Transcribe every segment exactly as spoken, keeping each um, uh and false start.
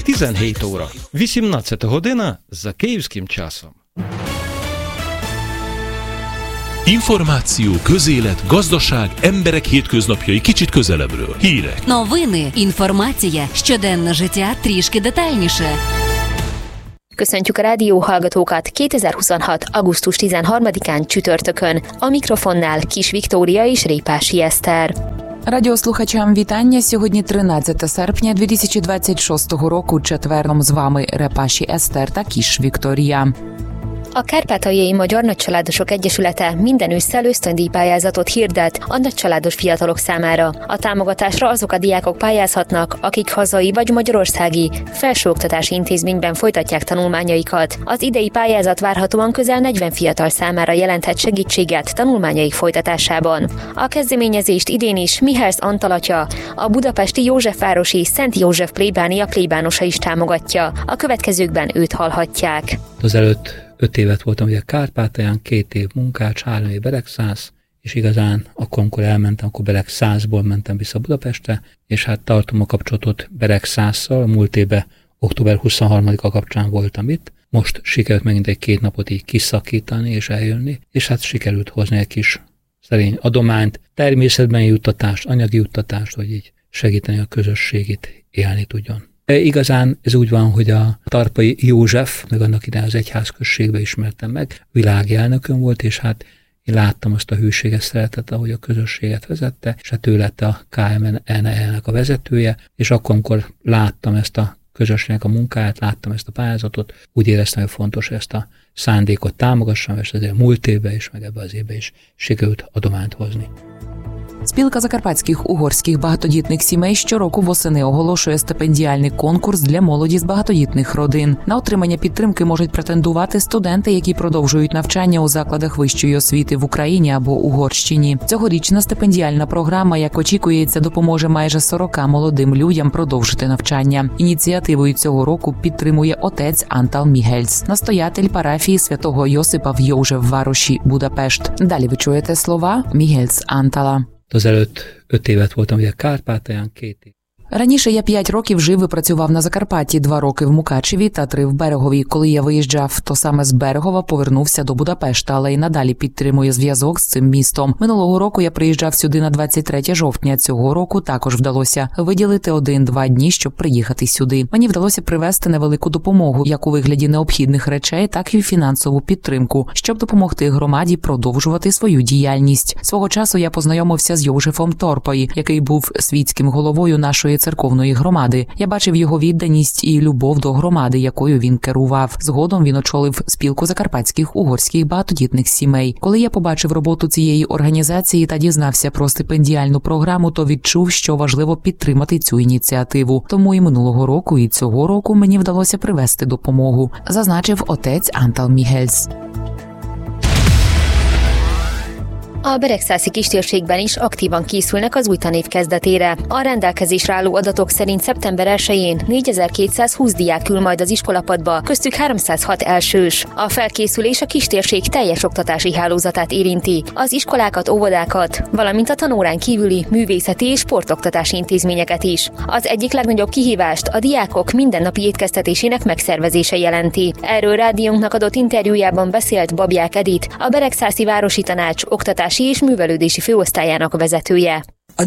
tizenhét óра. вісімнадцята година за київським часом. Információ, közélet, gazdaság, emberek hétköznapjai kicsit közelebbről. Hírek. Новини, інформація, щоденне життя трішки детальніше. Köszöntjük a rádió hallgatókat kétezer-huszonhat. augusztus tizenharmadikán csütörtökön. A mikrofonnál Kis Viktória és Répási Eszter. Радіослухачам вітання. Сьогодні тринадцяте серпня дві тисячі двадцять шостого року. Четверном з вами Репаші Eszter та Kis Viktória. A Kárpátaljai Magyar Nagycsaládosok Egyesülete minden ősszel ösztöndíjpályázatot hirdet a nagycsaládos fiatalok számára. A támogatásra azok a diákok pályázhatnak, akik hazai vagy magyarországi felsőoktatási intézményben folytatják tanulmányaikat. Az idei pályázat várhatóan közel negyven fiatal számára jelenthet segítséget tanulmányaik folytatásában. A kezdeményezést idén is Mihály Antal atya, a budapesti Józsefvárosi Szent József plébánia plébánosa is támogatja. A következőkben őt hallhatják. Azelőtt öt évet voltam ugye Kárpátalján, két év munkács, három év Beregszász, és igazán akkor, amikor elmentem, akkor Beregszászból mentem vissza Budapestre, és hát tartom a kapcsolatot Beregszásszal, a múlt évben október huszonharmadika kapcsán voltam itt, most sikerült megint egy két napot így kiszakítani és eljönni, és hát sikerült hozni egy kis szerény adományt, természetben juttatást, anyagi juttatást, hogy így segíteni a közösségét élni tudjon. E, igazán ez úgy van, hogy a Tarpai József, meg annak idején az egyházközségbe ismertem meg, világi elnökön volt, és hát én láttam azt a hűséges szeretet, ahogy a közösséget vezette, és hát ő lett a ká em en el-nek a vezetője, és akkor, amikor láttam ezt a közösségnek a munkáját, láttam ezt a pályázatot, úgy éreztem, hogy fontos, hogy ezt a szándékot támogassam, és ezért múlt évben is, meg ebbe az évben is sikerült adományt hozni. Спілка закарпатських угорських багатодітних сімей щороку восени оголошує стипендіальний конкурс для молоді з багатодітних родин. На отримання підтримки можуть претендувати студенти, які продовжують навчання у закладах вищої освіти в Україні або Угорщині. Цьогорічна стипендіальна програма, як очікується, допоможе майже сорока молодим людям продовжити навчання. Ініціативою цього року підтримує отець Антал Мігельс, настоятель парафії святого Йосипа в Józsefvárosi, Budapest. Далі ви чуєте слова Мігельс Антала. Azelőtt öt évet voltam ugye Kárpátalján, két év. Раніше я п'ять років жив і працював на Закарпатті, два роки в Мукачеві та три в Берегові. Коли я виїжджав, то саме з Берегова повернувся до Будапешта, але й надалі підтримує зв'язок з цим містом. Минулого року я приїжджав сюди на двадцять третє жовтня. Цього року також вдалося виділити один-два дні, щоб приїхати сюди. Мені вдалося привезти невелику допомогу, як у вигляді необхідних речей, так і фінансову підтримку, щоб допомогти громаді продовжувати свою діяльність. Свого часу я познайомився з Йожефом Торпої, який був світським головою нашої церковної громади. Я бачив його відданість і любов до громади, якою він керував. Згодом він очолив спілку закарпатських угорських багатодітних сімей. Коли я побачив роботу цієї організації та дізнався про стипендіальну програму, то відчув, що важливо підтримати цю ініціативу. Тому і минулого року, і цього року мені вдалося привезти допомогу, зазначив отець Антал Мігельс. A beregszászi kistérségben is aktívan készülnek az új tanév kezdetére. A rendelkezésre álló adatok szerint szeptember elsején négyezer-kétszázhúsz diák ül majd az iskolapadba, köztük háromszázhat elsős. A felkészülés a kistérség teljes oktatási hálózatát érinti, az iskolákat, óvodákat, valamint a tanórán kívüli művészeti és sportoktatási intézményeket is. Az egyik legnagyobb kihívást a diákok mindennapi étkeztetésének megszervezése jelenti. Erről rádiónknak adott interjújában beszélt Babják Edith, a Beregszászi Városi Tanács oktatási és művelődési főosztályának vezetője.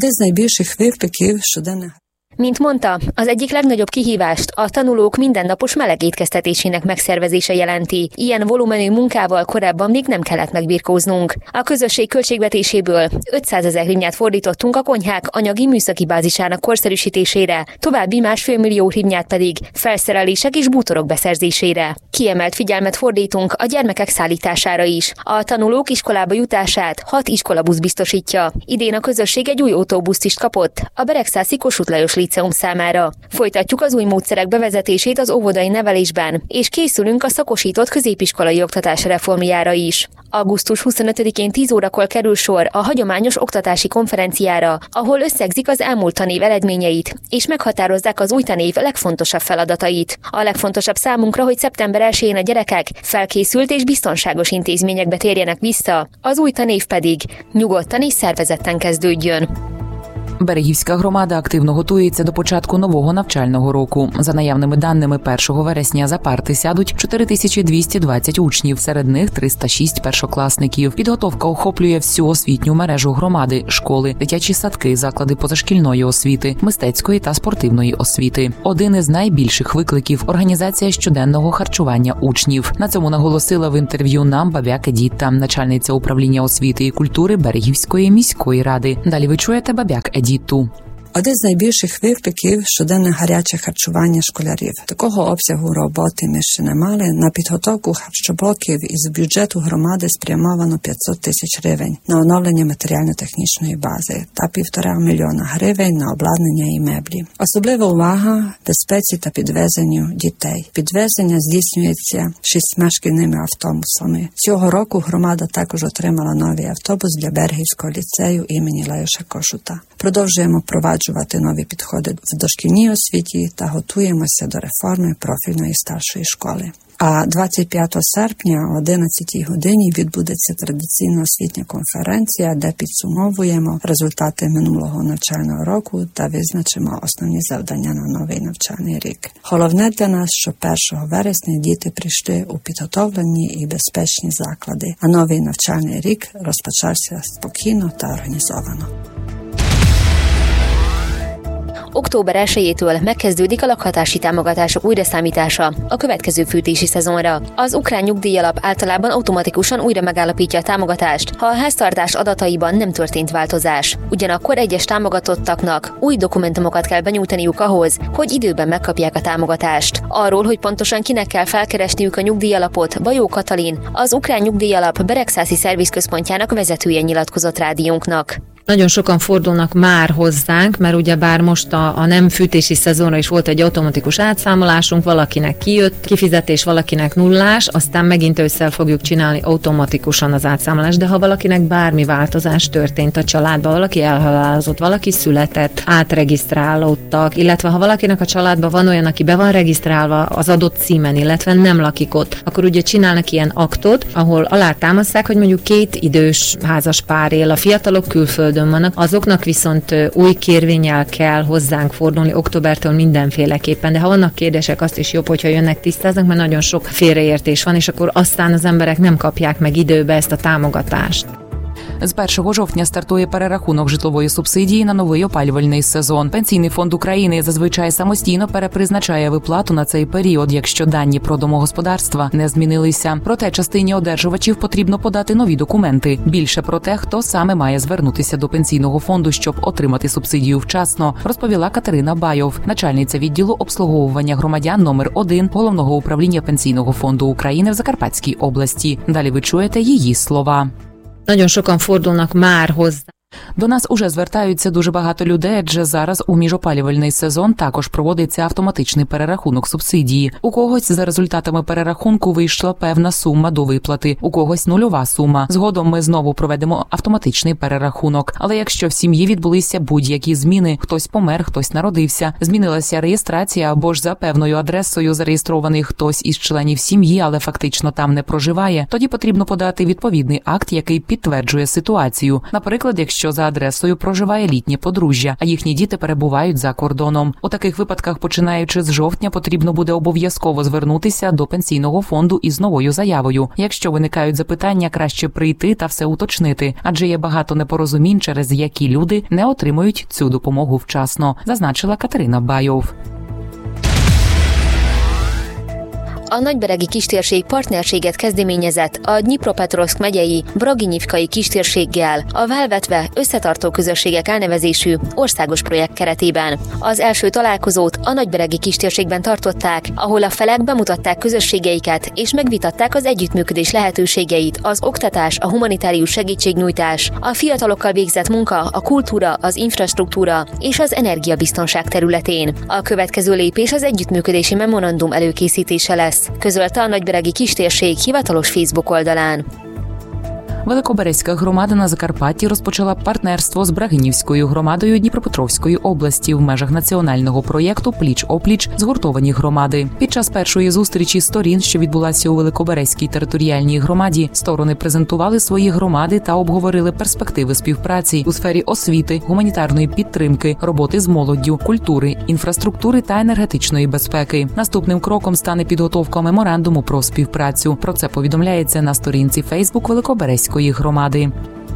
Mint mondta, az egyik legnagyobb kihívást a tanulók mindennapos meleg étkeztetésének megszervezése jelenti. Ilyen volumenű munkával korábban még nem kellett megbirkóznunk. A közösség költségvetéséből ötszázezer hrivnyát fordítottunk a konyhák anyagi műszaki bázisának korszerűsítésére, további másfél millió hrivnyát pedig felszerelések és bútorok beszerzésére. Kiemelt figyelmet fordítunk a gyermekek szállítására is. A tanulók iskolába jutását hat iskolabusz biztosítja. Idén a közösség egy új autóbuszt is kapott, a beregszászi Kossuth Lajos Líceum számára. Folytatjuk az új módszerek bevezetését az óvodai nevelésben, és készülünk a szakosított középiskolai oktatás reformjára is. augusztus huszonötödikén tíz órakor kerül sor a hagyományos oktatási konferenciára, ahol összegzik az elmúlt tanév eredményeit, és meghatározzák az új tanév legfontosabb feladatait. A legfontosabb számunkra, hogy szeptember elsején a gyerekek felkészült és biztonságos intézményekbe térjenek vissza, az új tanév pedig nyugodtan és szervezetten kezdődjön. Берегівська громада активно готується до початку нового навчального року. За наявними даними, першого вересня за парти сядуть чотири тисячі двісті двадцять учнів, серед них триста шість першокласників. Підготовка охоплює всю освітню мережу громади, школи, дитячі садки, заклади позашкільної освіти, мистецької та спортивної освіти. Один із найбільших викликів – організація щоденного харчування учнів. На цьому наголосила в інтерв'ю нам Бабяк Едіта, начальниця управління освіти і культури Берегівської міської ради. Далі ви чуєте Бабяк Едіту. Один з найбільших викликів – щоденне гаряче харчування школярів. Такого обсягу роботи ми ще не мали. На підготовку харчоблоків із бюджету громади спрямовано п'ятсот тисяч гривень на оновлення матеріально-технічної бази та півтора мільйона гривень на обладнання і меблі. Особлива увага – безпеці та підвезенню дітей. Підвезення здійснюється шістьма шкільними автобусами. Цього року громада також отримала новий автобус для Берегівського ліцею імені Лайоша Кошута. Продовжуємо впроваджувати нові підходи в дошкільній освіті та готуємося до реформи профільної старшої школи. А двадцять п'ятого серпня о одинадцятій годині відбудеться традиційна освітня конференція, де підсумовуємо результати минулого навчального року та визначимо основні завдання на новий навчальний рік. Головне для нас, що першого вересня діти прийшли у підготовлені і безпечні заклади, а новий навчальний rік rozpoczarся spokojno та organizovano. Október elsejétől megkezdődik a lakhatási támogatások újraszámítása a következő fűtési szezonra. Az ukrán nyugdíjalap általában automatikusan újra megállapítja a támogatást, ha a háztartás adataiban nem történt változás. Ugyanakkor egyes támogatottaknak új dokumentumokat kell benyújtaniuk ahhoz, hogy időben megkapják a támogatást. Arról, hogy pontosan kinek kell felkeresniük a nyugdíjalapot, Bajó Katalin, az ukrán nyugdíjalap Beregszászi szervizközpontjának vezetője nyilatkozott rádiónknak. Nagyon sokan fordulnak már hozzánk, mert ugyebár most a, a nem fűtési szezonra is volt egy automatikus átszámolásunk, valakinek kijött kifizetés, valakinek nullás, aztán megint ősszel fogjuk csinálni automatikusan az átszámolást, de ha valakinek bármi változás történt a családban, valaki elhalálozott, valaki született, átregisztrálódtak, illetve ha valakinek a családban van olyan, aki be van regisztrálva az adott címen, illetve nem lakik ott, akkor ugye csinálnak ilyen aktot, ahol alátámasztják, hogy mondjuk két idős házas pár él, a fiatalok külföldön vannak, azoknak viszont új kérvénnyel kell hozzánk fordulni októbertől mindenféleképpen, de ha vannak kérdések, azt is jobb, hogyha jönnek, tisztáznak, mert nagyon sok félreértés van, és akkor aztán az emberek nem kapják meg időbe ezt a támogatást. З першого жовтня стартує перерахунок житлової субсидії на новий опалювальний сезон. Пенсійний фонд України зазвичай самостійно перепризначає виплату на цей період, якщо дані про домогосподарства не змінилися. Проте частині одержувачів потрібно подати нові документи. Більше про те, хто саме має звернутися до пенсійного фонду, щоб отримати субсидію вчасно, розповіла Катерина Байов, начальниця відділу обслуговування громадян номер один Головного управління Пенсійного фонду України в Закарпатській області. Далі ви чуєте її слова. Nagyon sokan fordulnak már hozzá. До нас уже звертаються дуже багато людей, адже зараз у міжопалювальний сезон також проводиться автоматичний перерахунок субсидії. У когось за результатами перерахунку вийшла певна сума до виплати, у когось нульова сума. Згодом ми знову проведемо автоматичний перерахунок. Але якщо в сім'ї відбулися будь-які зміни, хтось помер, хтось народився, змінилася реєстрація або ж за певною адресою зареєстрований хтось із членів сім'ї, але фактично там не проживає, тоді потрібно подати відповідний акт, який підтверджує ситуацію. Наприклад, якщо за адресою проживає літнє подружжя, а їхні діти перебувають за кордоном. У таких випадках, починаючи з жовтня, потрібно буде обов'язково звернутися до пенсійного фонду із новою заявою. Якщо виникають запитання, краще прийти та все уточнити, адже є багато непорозумінь, через які люди не отримують цю допомогу вчасно, зазначила Катерина Байов. A nagyberegi kistérség partnerséget kezdeményezett a Dnyipropetrovszk megyei Braginyivkai kistérséggel a Válvetve összetartó közösségek elnevezésű országos projekt keretében. Az első találkozót a nagyberegi kistérségben tartották, ahol a felek bemutatták közösségeiket és megvitatták az együttműködés lehetőségeit, az oktatás, a humanitárius segítségnyújtás, a fiatalokkal végzett munka, a kultúra, az infrastruktúra és az energiabiztonság területén. A következő lépés az együttműködési memorandum előkészítése lesz, közölte a nagyberegi kistérség hivatalos Facebook oldalán. Великоберезька громада на Закарпатті розпочала партнерство з Брагинівською громадою Дніпропетровської області в межах національного проєкту «Пліч-опліч. Згуртовані громади». Під час першої зустрічі сторін, що відбулася у Великоберезькій територіальній громаді, сторони презентували свої громади та обговорили перспективи співпраці у сфері освіти, гуманітарної підтримки, роботи з молоддю, культури, інфраструктури та енергетичної безпеки. Наступним кроком стане підготовка меморандуму про співпрацю. Про це повідомляється на сторінці Фейсбук Великоберезької громади.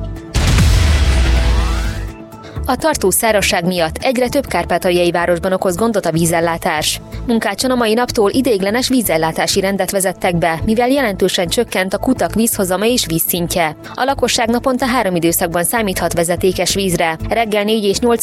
A tartós szárazság miatt egyre több kárpátaljai városban okoz gondot a vízellátás. Munkácson a mai naptól ideiglenes vízellátási rendet vezettek be, mivel jelentősen csökkent a kutak vízhozama és vízszintje. A lakosság naponta három időszakban számíthat vezetékes vízre. Reggel négy és nyolc